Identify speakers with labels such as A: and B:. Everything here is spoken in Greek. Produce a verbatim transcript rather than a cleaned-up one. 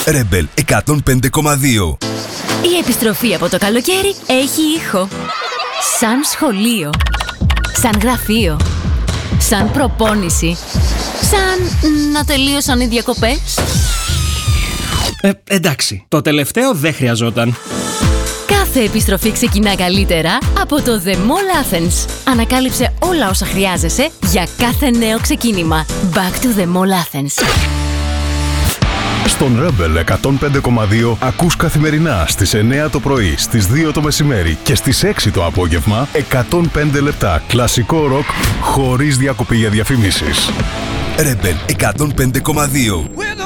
A: Rebel εκατόν πέντε κόμμα δύο.
B: Η επιστροφή από το καλοκαίρι έχει ήχο. Σαν σχολείο. Σαν γραφείο. Σαν προπόνηση. Σαν να τελείωσαν οι διακοπές.
C: Ε, εντάξει, το τελευταίο δεν χρειαζόταν.
B: Κάθε επιστροφή ξεκινά καλύτερα από το The Mall Athens. Ανακάλυψε όλα όσα χρειάζεσαι για κάθε νέο ξεκίνημα. Back to The Mall Athens.
D: Στον Rebel εκατόν πέντε κόμμα δύο ακούς καθημερινά στις εννιά το πρωί, στις δύο το μεσημέρι και στις έξι το απόγευμα εκατόν πέντε λεπτά κλασικό ροκ χωρίς διακοπή για διαφημίσεις.
A: Rebel εκατόν πέντε κόμμα δύο.